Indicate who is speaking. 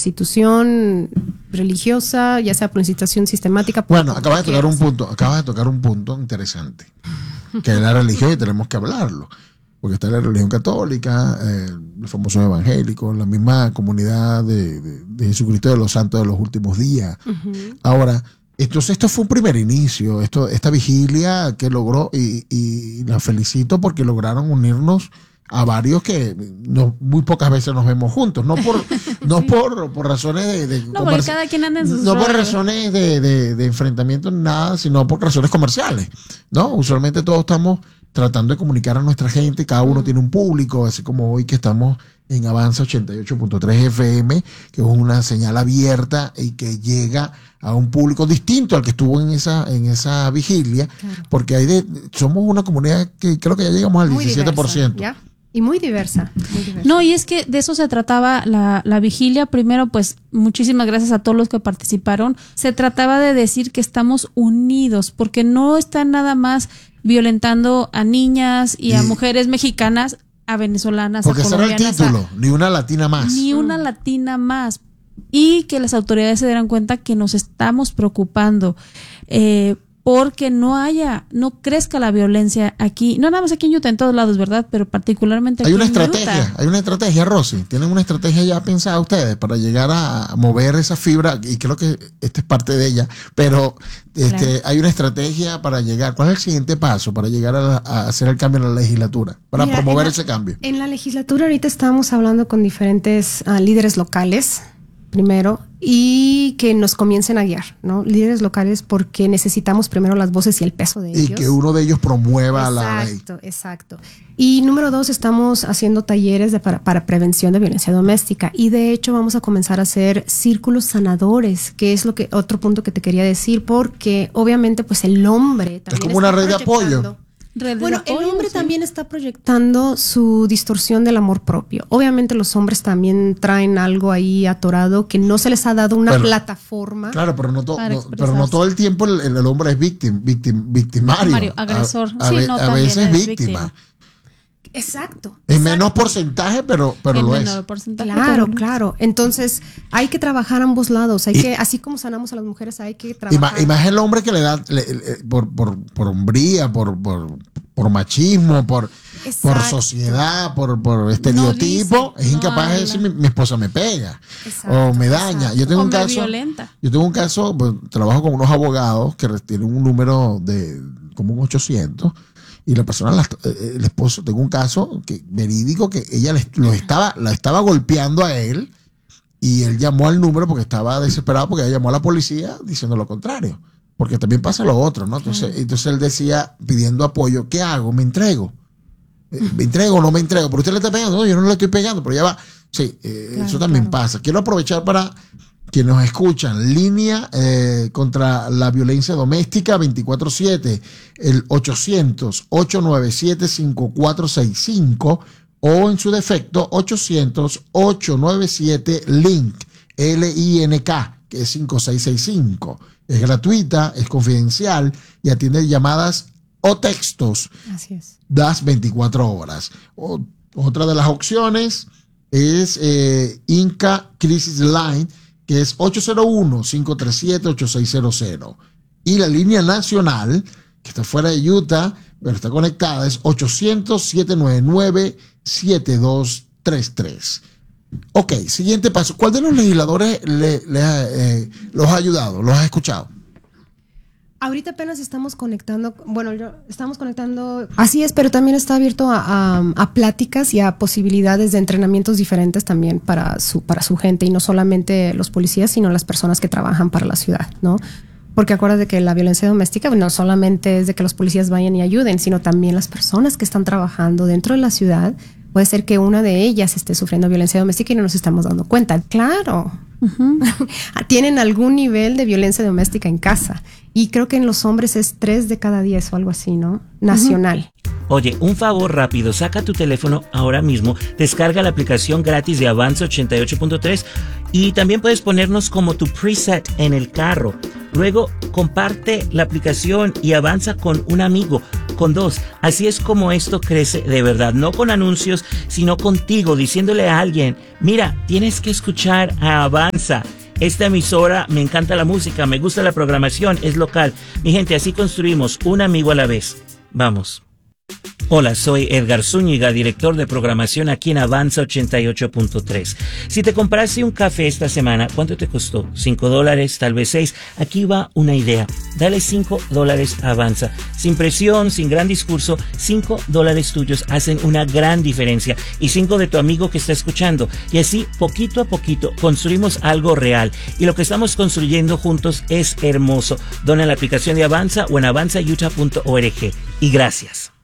Speaker 1: institución religiosa, ya sea por institución sistemática.
Speaker 2: Bueno, acabas de tocar un punto interesante, que es la religión y tenemos que hablarlo. Porque está la religión católica, los famosos evangélicos, la misma comunidad de Jesucristo de los Santos de los Últimos Días. Uh-huh. Ahora, esto fue un primer inicio, esta vigilia que logró, y la felicito porque lograron unirnos a varios que muy pocas veces nos vemos juntos, no por razones de
Speaker 3: no, porque cada quien anda en sus
Speaker 2: no por razones de enfrentamiento, nada, sino por razones comerciales, ¿no? Usualmente todos estamos tratando de comunicar a nuestra gente, cada uno tiene un público, así como hoy que estamos en Avanza 88.3 FM, que es una señal abierta y que llega a un público distinto al que estuvo en esa vigilia, claro. Porque somos una comunidad que creo que ya llegamos al muy 17%.
Speaker 1: Diversa, ¿ya? Y muy diversa.
Speaker 3: No, y es que de eso se trataba la vigilia. Primero, pues, muchísimas gracias a todos los que participaron. Se trataba de decir que estamos unidos, porque no están nada más violentando a niñas y a mujeres mexicanas, a venezolanas,
Speaker 2: porque
Speaker 3: a colombianas.
Speaker 2: Porque será el título, ni una latina más.
Speaker 3: Ni una latina más. Y que las autoridades se dieran cuenta que nos estamos preocupando. Porque no crezca la violencia aquí, no nada más aquí en Utah, en todos lados, ¿verdad? Pero particularmente aquí en Utah.
Speaker 2: Hay una estrategia, Rosy. ¿Tienen una estrategia ya pensada ustedes para llegar a mover esa fibra? Y creo que esta es parte de ella, pero claro. Hay una estrategia para llegar. ¿Cuál es el siguiente paso para llegar a hacer el cambio en la legislatura? Para promover ese cambio.
Speaker 1: En la legislatura ahorita estamos hablando con diferentes líderes locales, primero, y que nos comiencen a guiar, ¿no? Líderes locales, porque necesitamos primero las voces y el peso de ellos.
Speaker 2: Y que uno de ellos promueva la ley.
Speaker 1: Exacto. Y número 2, estamos haciendo talleres para prevención de violencia doméstica. Y de hecho vamos a comenzar a hacer círculos sanadores, que es otro punto que te quería decir, porque obviamente pues el hombre también
Speaker 2: es como una red de apoyo.
Speaker 1: Bueno, el hombre también está proyectando su distorsión del amor propio. Obviamente los hombres también traen algo ahí atorado que no se les ha dado una plataforma.
Speaker 2: Claro, pero no todo el tiempo el hombre es victimario.
Speaker 3: Agresor.
Speaker 2: A veces es víctima.
Speaker 1: Exacto.
Speaker 2: En menos porcentaje, pero lo es.
Speaker 1: Claro. Entonces, hay que trabajar a ambos lados. Así como sanamos a las mujeres, hay que trabajar.
Speaker 2: Y más el hombre que le da por hombría, por machismo, por sociedad, por estereotipo, es incapaz de decir mi esposa me pega. O me daña. Yo tengo un caso, pues, trabajo con unos abogados que tienen un número de como un 800. Y la persona, el esposo, tengo un caso verídico que ella la estaba golpeando a él y él llamó al número porque estaba desesperado porque ella llamó a la policía diciendo lo contrario. Porque también pasa lo otro, ¿no? Entonces él decía, pidiendo apoyo, ¿qué hago? ¿Me entrego? ¿Me entrego o no me entrego? Pero usted le está pegando. No, yo no le estoy pegando, pero ya va. Sí, eso también pasa. Quiero aprovechar para quienes nos escuchan, línea contra la violencia doméstica 24/7, el 800-897-5465 o en su defecto 800-897-LINK, L-I-N-K, que es 5665. Es gratuita, es confidencial y atiende llamadas o textos.
Speaker 1: Así es.
Speaker 2: Das 24 horas. Otra de las opciones es Inca Crisis Line, que es 801-537-8600. Y la línea nacional, que está fuera de Utah, pero está conectada, es 800-799-7233. Ok, siguiente paso. ¿Cuál de los legisladores los ha ayudado? ¿Los ha escuchado?
Speaker 1: Ahorita apenas estamos conectando, así es, pero también está abierto a pláticas y a posibilidades de entrenamientos diferentes también para su gente, y no solamente los policías, sino las personas que trabajan para la ciudad, ¿no? Porque acuérdate que la violencia doméstica no solamente es de que los policías vayan y ayuden, sino también las personas que están trabajando dentro de la ciudad. Puede ser que una de ellas esté sufriendo violencia doméstica y no nos estamos dando cuenta. Claro. Uh-huh. Tienen algún nivel de violencia doméstica en casa. Y creo que en los hombres es 3 de cada 10 o algo así, ¿no? Nacional.
Speaker 4: Oye, un favor rápido, saca tu teléfono ahora mismo, descarga la aplicación gratis de Avanza 88.3 y también puedes ponernos como tu preset en el carro. Luego comparte la aplicación y avanza con un amigo, con dos. Así es como esto crece de verdad, no con anuncios, sino contigo, diciéndole a alguien, mira, tienes que escuchar a Avanza. Esta emisora, me encanta la música, me gusta la programación, es local. Mi gente, así construimos un amigo a la vez. Vamos. Hola, soy Edgar Zúñiga, director de programación aquí en Avanza 88.3. Si te compraste un café esta semana, ¿cuánto te costó? $5, tal vez 6. Aquí va una idea. Dale $5 a Avanza. Sin presión, sin gran discurso, $5 tuyos hacen una gran diferencia. Y 5 de tu amigo que está escuchando. Y así, poquito a poquito, construimos algo real. Y lo que estamos construyendo juntos es hermoso. Dona la aplicación de Avanza o en avanzautah.org. Y gracias.